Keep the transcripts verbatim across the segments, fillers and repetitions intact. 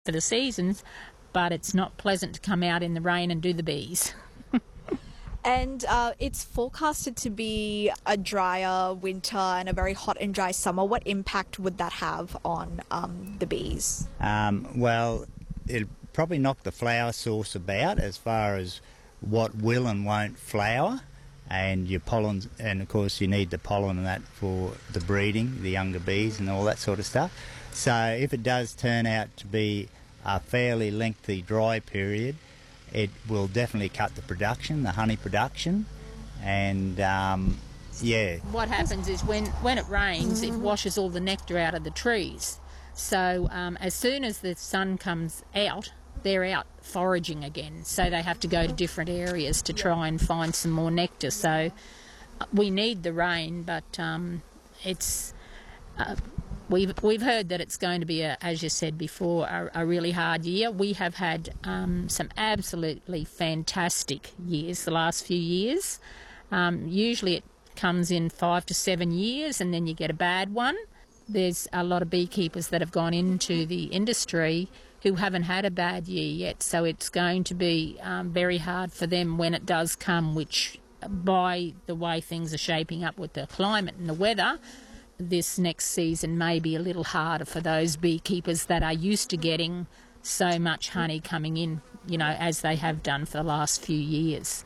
for the seasons, but it's not pleasant to come out in the rain and do the bees. And uh, it's forecasted to be a drier winter and a very hot and dry summer. What impact would that have on um, the bees? Um, well, it'll probably knock the flower source about as far as what will and won't flower, and your pollen, and of course you need the pollen and that for the breeding, the younger bees and all that sort of stuff. So if it does turn out to be a fairly lengthy dry period, it will definitely cut the production, the honey production, and um, yeah. What happens is when, when it rains, it washes all the nectar out of the trees. So um, as soon as the sun comes out, they're out foraging again. So they have to go to different areas to try and find some more nectar. So we need the rain, but um, it's... Uh, We've we've heard that it's going to be, a, as you said before, a, a really hard year. We have had um, some absolutely fantastic years the last few years. Um, usually it comes in five to seven years and then you get a bad one. There's a lot of beekeepers that have gone into the industry who haven't had a bad year yet, so it's going to be um, very hard for them when it does come, which by the way things are shaping up with the climate and the weather, this next season may be a little harder for those beekeepers that are used to getting so much honey coming in, you know, as they have done for the last few years.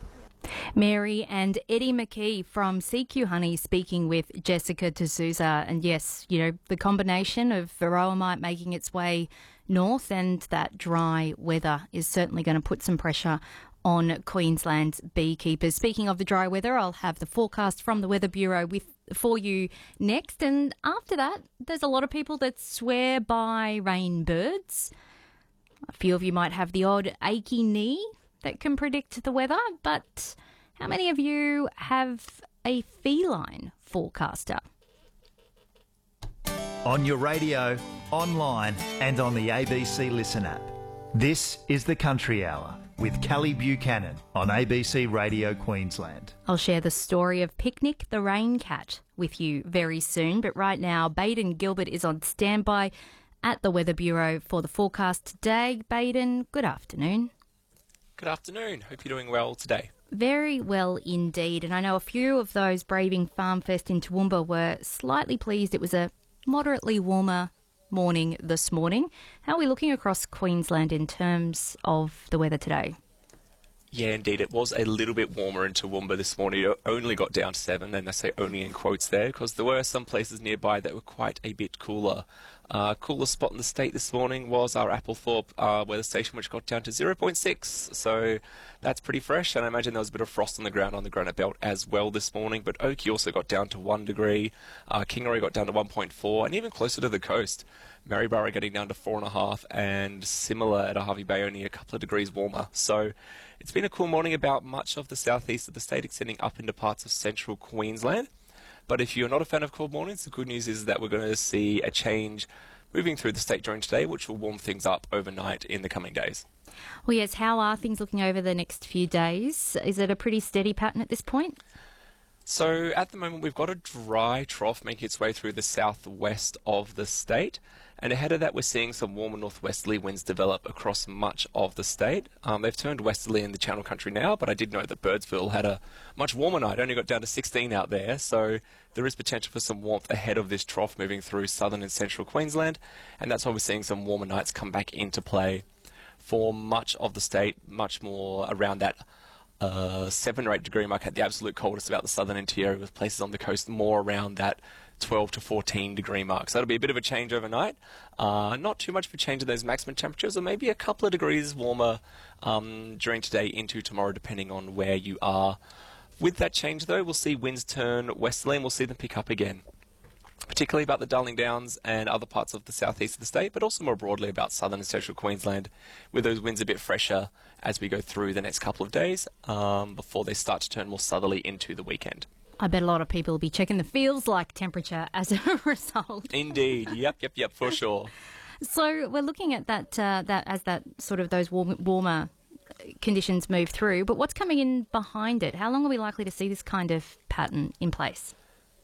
Mary and Eddie McKee from C Q Honey speaking with Jessica D'Souza. And yes, you know, the combination of varroa mite making its way north and that dry weather is certainly going to put some pressure on Queensland's beekeepers. Speaking of the dry weather, I'll have the forecast from the Weather Bureau with for you next. And after that, there's a lot of people that swear by rain birds. A few of you might have the odd achy knee that can predict the weather, but how many of you have a feline forecaster? On your radio, online and on the A B C Listen app. This is the Country Hour with Kelly Buchanan on A B C Radio Queensland. I'll share the story of Picnic the Rain Cat with you very soon, but right now Baden Gilbert is on standby at the Weather Bureau for the forecast today. Baden, good afternoon. Good afternoon. Hope you're doing well today. Very well indeed, and I know a few of those braving FarmFest in Toowoomba were slightly pleased it was a moderately warmer morning this morning. How are we looking across Queensland in terms of the weather today? Yeah, indeed. It was a little bit warmer in Toowoomba this morning. It only got down to seven, and I say only in quotes there, because there were some places nearby that were quite a bit cooler. Uh, coolest spot in the state this morning was our Applethorpe uh, weather station, which got down to zero point six. So that's pretty fresh, and I imagine there was a bit of frost on the ground on the granite belt as well this morning. But Oakey also got down to one degree. Uh, Kingaroy got down to one point four, and even closer to the coast, Maryborough getting down to four and a half, and similar at Harvey Bay, only a couple of degrees warmer. So it's been a cool morning about much of the southeast of the state, extending up into parts of central Queensland. But if you're not a fan of cold mornings, the good news is that we're going to see a change moving through the state during today, which will warm things up overnight in the coming days. Well, yes, how are things looking over the next few days? Is it a pretty steady pattern at this point? So at the moment, we've got a dry trough making its way through the southwest of the state. And ahead of that, we're seeing some warmer northwesterly winds develop across much of the state. Um, they've turned westerly in the Channel Country now, but I did know that Birdsville had a much warmer night. It only got down to sixteen out there, so there is potential for some warmth ahead of this trough moving through southern and central Queensland, and that's why we're seeing some warmer nights come back into play for much of the state, much more around that uh, seven or eight degree mark at the absolute coldest about the southern interior, with places on the coast more around that twelve to fourteen degree mark. So that'll be a bit of a change overnight. Uh, not too much of a change in those maximum temperatures, or maybe a couple of degrees warmer um, during today into tomorrow, depending on where you are. With that change, though, we'll see winds turn westerly and we'll see them pick up again, particularly about the Darling Downs and other parts of the southeast of the state, but also more broadly about southern and central Queensland, with those winds a bit fresher as we go through the next couple of days um, before they start to turn more southerly into the weekend. I bet a lot of people will be checking the feels like temperature as a result. Indeed. Yep, yep, yep, for sure. So we're looking at that uh, that as that sort of those warm, warmer conditions move through. But what's coming in behind it? How long are we likely to see this kind of pattern in place?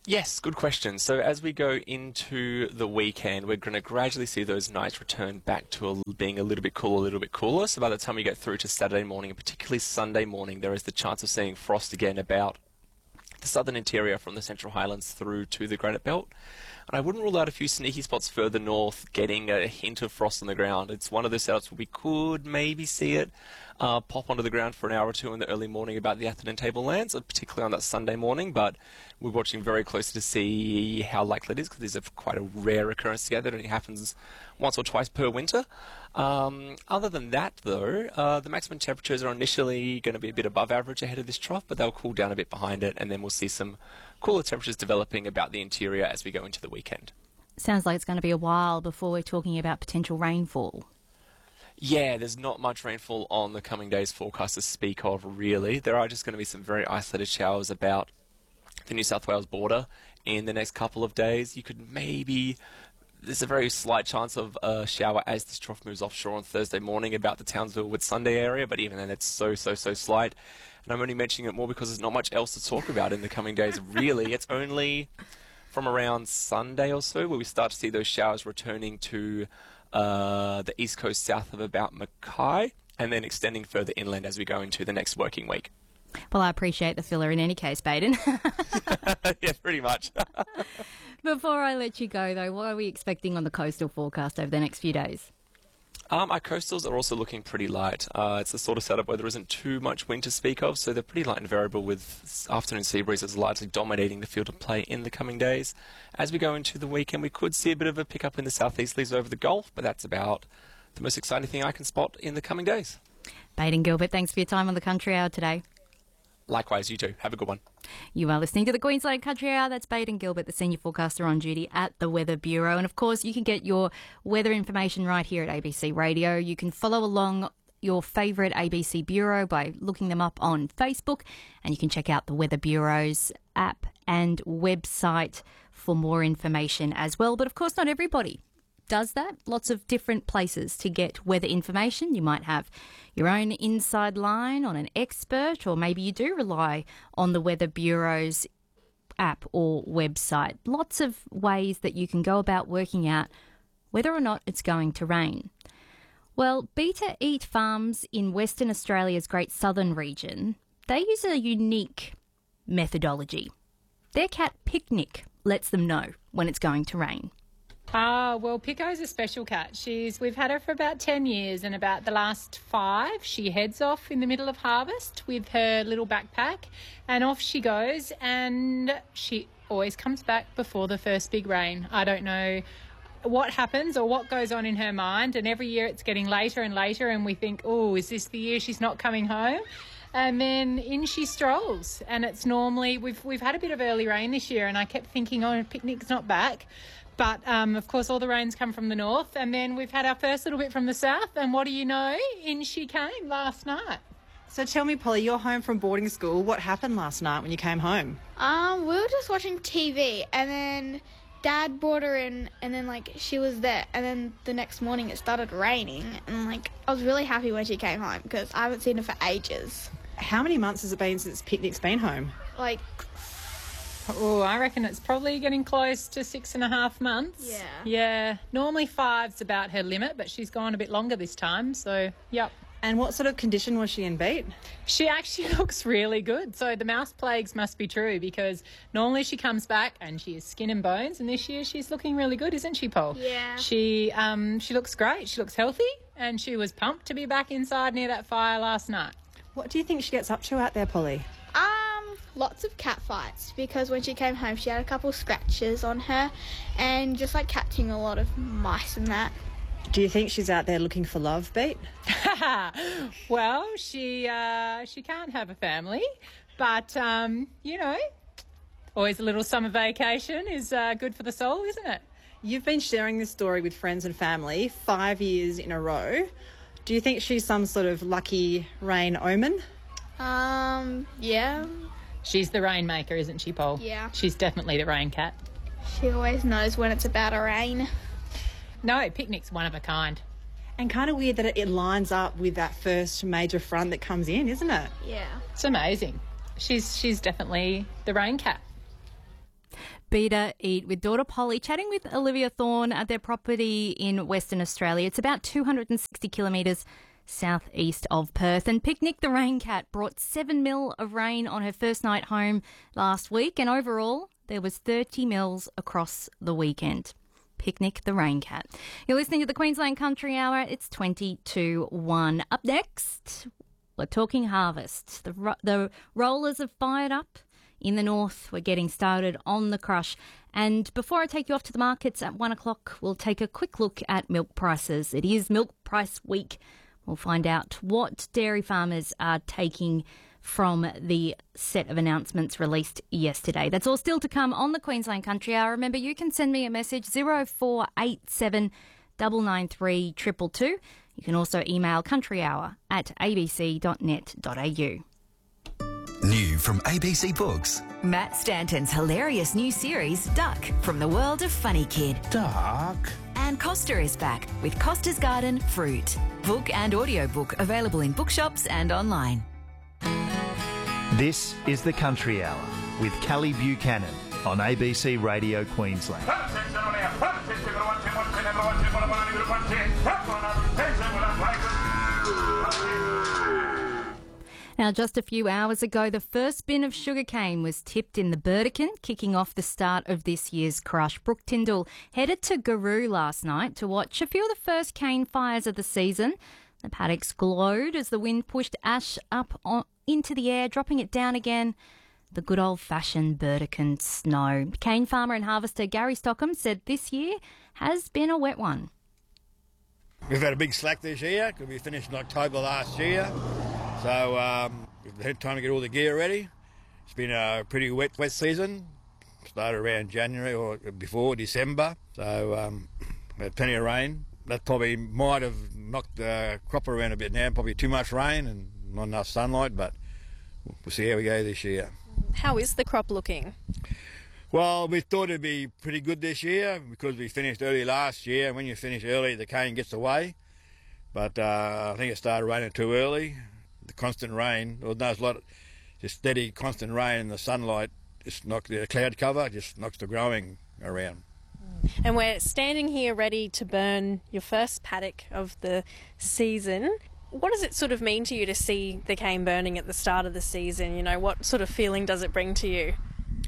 Yes, good question. So as we go into the weekend, we're going to gradually see those nights return back to a, being a little bit cooler, a little bit cooler. So by the time we get through to Saturday morning, and particularly Sunday morning, there is the chance of seeing frost again about the southern interior from the Central Highlands through to the Granite Belt. And I wouldn't rule out a few sneaky spots further north getting a hint of frost on the ground. It's one of those setups where we could maybe see it uh, pop onto the ground for an hour or two in the early morning about the Atherton Tablelands, particularly on that Sunday morning. But we're watching very closely to see how likely it is, because these are quite a rare occurrence together. It only happens once or twice per winter. Um, other than that, though, uh, the maximum temperatures are initially going to be a bit above average ahead of this trough, but they'll cool down a bit behind it, and then we'll see some cooler temperatures developing about the interior as we go into the weekend. Sounds like it's going to be a while before we're talking about potential rainfall. Yeah, there's not much rainfall on the coming days forecast to speak of, really. There are just going to be some very isolated showers about the New South Wales border in the next couple of days. You could maybe... There's a very slight chance of a shower as this trough moves offshore on Thursday morning about the Townsville Whitsunday area, but even then it's so, so, so slight. And I'm only mentioning it more because there's not much else to talk about in the coming days, really. It's only from around Sunday or so where we start to see those showers returning to uh, the east coast south of about Mackay, and then extending further inland as we go into the next working week. Well, I appreciate the filler in any case, Baden. Yeah, pretty much. Before I let you go, though, what are we expecting on the coastal forecast over the next few days? Um, our coastals are also looking pretty light. Uh, it's the sort of setup where there isn't too much wind to speak of, so they're pretty light and variable, with afternoon sea breezes largely dominating the field of play in the coming days. As we go into the weekend, we could see a bit of a pickup in the southeasterlies over the Gulf, but that's about the most exciting thing I can spot in the coming days. Baden Gilbert, thanks for your time on the Country Hour today. Likewise, you too. Have a good one. You are listening to the Queensland Country Hour. That's Baden Gilbert, the senior forecaster on duty at the Weather Bureau. And of course, you can get your weather information right here at A B C Radio. You can follow along your favourite A B C Bureau by looking them up on Facebook. And you can check out the Weather Bureau's app and website for more information as well. But of course, not everybody does that. Lots of different places to get weather information. You might have your own inside line on an expert, or maybe you do rely on the Weather Bureau's app or website. Lots of ways that you can go about working out whether or not it's going to rain. Well, Beta Eat Farms in Western Australia's Great Southern region, they use a unique methodology. Their cat Picnic lets them know when it's going to rain. Ah, well, Pico's a special cat. She's we've had her for about ten years, and about the last five, she heads off in the middle of harvest with her little backpack, and off she goes, and she always comes back before the first big rain. I don't know what happens or what goes on in her mind, and every year it's getting later and later, and we think, oh, is this the year she's not coming home? And then in she strolls, and it's normally, we've we've had a bit of early rain this year, and I kept thinking, oh, Picnic's not back. But, um, of course, all the rains come from the north, and then we've had our first little bit from the south, and what do you know? In she came last night. So tell me, Polly, you're home from boarding school. What happened last night when you came home? Um, we were just watching T V, and then Dad brought her in, and then, like, she was there, and then the next morning it started raining, and, like, I was really happy when she came home, because I haven't seen her for ages. How many months has it been since Picnic's been home? Like... Oh, I reckon it's probably getting close to six and a half months. Yeah. Yeah. Normally five's about her limit, but she's gone a bit longer this time, so, yep. And what sort of condition was she in, Beat? She actually looks really good. So the mouse plagues must be true, because normally she comes back and she is skin and bones, and this year she's looking really good, isn't she, Paul? Yeah. She um she looks great. She looks healthy, and she was pumped to be back inside near that fire last night. What do you think she gets up to out there, Polly? Um, lots of cat fights, because when she came home she had a couple scratches on her, and just like catching a lot of mice and that. Do you think she's out there looking for love, Beat? Well, she uh, she can't have a family, but, um, you know, always a little summer vacation is uh, good for the soul, isn't it? You've been sharing this story with friends and family five years in a row. Do you think she's some sort of lucky rain omen? Um, yeah. She's the rainmaker, isn't she, Paul? Yeah. She's definitely the rain cat. She always knows when it's about to rain. No, Picnic's one of a kind. And kind of weird that it, it lines up with that first major front that comes in, isn't it? Yeah. It's amazing. She's she's definitely the rain cat. Beta Eat with daughter Polly, chatting with Olivia Thorne at their property in Western Australia. It's about two hundred sixty kilometres southeast of Perth. And Picnic the Rain Cat brought seven mil of rain on her first night home last week, and overall there was thirty mils across the weekend. Picnic the Rain Cat. You're listening to the Queensland Country Hour. It's twenty to one. Up next, we're talking harvest. The ro- the rollers have fired up in the north. We're getting started on the crush. And before I take you off to the markets at one o'clock, we'll take a quick look at milk prices. It is Milk Price Week. We'll find out what dairy farmers are taking from the set of announcements released yesterday. That's all still to come on the Queensland Country Hour. Remember, you can send me a message, zero four eight seven nine nine three two two two. You can also email countryhour at a b c dot net dot a u. New from A B C Books. Matt Stanton's hilarious new series, Duck, from the world of Funny Kid. Duck. And Costa is back with Costa's Garden Fruit. Book and audiobook available in bookshops and online. This is the Country Hour with Callie Buchanan on A B C Radio Queensland. Now, just a few hours ago, the first bin of sugarcane was tipped in the Burdekin, kicking off the start of this year's crush. Brooke Tyndall headed to Garoo last night to watch a few of the first cane fires of the season. The paddocks glowed as the wind pushed ash up on, into the air, dropping it down again. The good old-fashioned Burdekin snow. Cane farmer and harvester Gary Stockham said this year has been a wet one. We've had a big slack this year because we finished in October last year. So um, we've had time to get all the gear ready. It's been a pretty wet, wet season. Started around January or before December. So um, we had plenty of rain. That probably might have knocked the crop around a bit now. Probably too much rain and not enough sunlight, but we'll see how we go this year. How is the crop looking? Well, we thought it'd be pretty good this year because we finished early last year. And when you finish early, the cane gets away. But uh, I think it started raining too early. The constant rain, or no, it's a lot, just steady constant rain and the sunlight just knocks the cloud cover, just knocks the growing around. And we're standing here ready to burn your first paddock of the season. What does it sort of mean to you to see the cane burning at the start of the season? You know, what sort of feeling does it bring to you?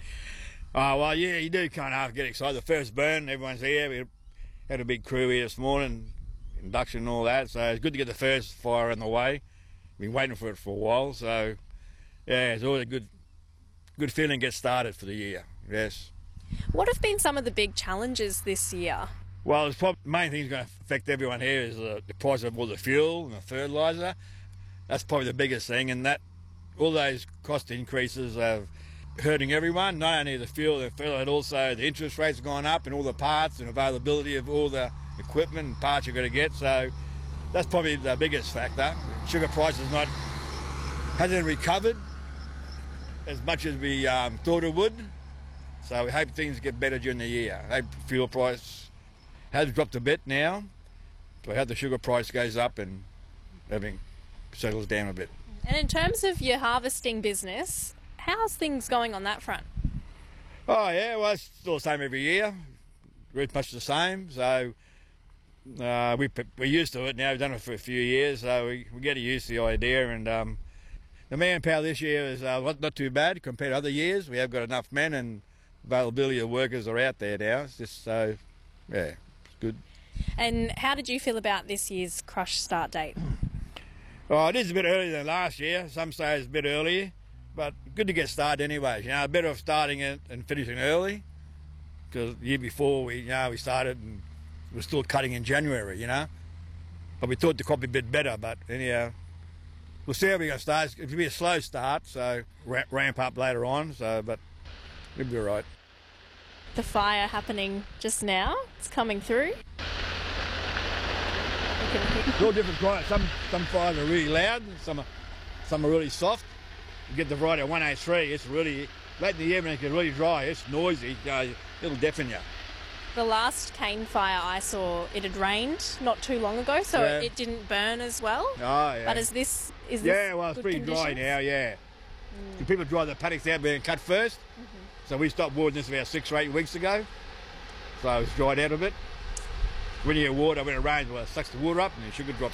Oh, well, yeah, you do kind of get excited. The first burn, everyone's here. We had a big crew here this morning, induction and all that, so it's good to get the first fire in the way. Been waiting for it for a while, so yeah, it's always a good good feeling to get started for the year, yes. What have been some of the big challenges this year? Well, the prob- main thing that's going to affect everyone here is the, the price of all the fuel and the fertiliser. That's probably the biggest thing, and that all those cost increases are hurting everyone, not only the fuel and fertiliser, but also the interest rates have gone up and all the parts and availability of all the equipment and parts you've got to get, so that's probably the biggest factor. Sugar price is not, hasn't recovered as much as we um, thought it would. So we hope things get better during the year. I hope fuel price has dropped a bit now. So I hope the sugar price goes up and everything settles down a bit. And in terms of your harvesting business, how's things going on that front? Oh yeah, well it's still the same every year. Very much the same. So Uh, we, we're used to it now. We've done it for a few years, so we, we get used to the idea. And um, the manpower this year is uh, not, not too bad compared to other years. We have got enough men and availability of workers are out there now. It's just so, yeah, it's good. And how did you feel about this year's crush start date? Oh, it is a bit earlier than last year. Some say it's a bit earlier, but good to get started anyway. You know, better off starting it and finishing early because the year before we, you know, we started and we're still cutting in January, you know. But we thought the crop would be a bit better, but anyhow, we'll see how we're going to start. It'll be a slow start, so ramp up later on, so but we'll be all right. The fire happening just now, it's coming through. It's all different kinds. Some, some fires are really loud, some are, some are really soft. You get the variety of one oh three, it's really, late in the evening it gets really dry, it's noisy, you know, it'll deafen you. The last cane fire I saw, it had rained not too long ago, so yeah. it didn't burn as well. Oh, yeah. But is this is this Yeah, well, it's good pretty conditions? dry now, yeah. Mm. People dry the paddocks out being cut first, mm-hmm. So we stopped watering this about six or eight weeks ago. So it's dried out a bit. When you get water, when it rains, well, it sucks the water up and the sugar drops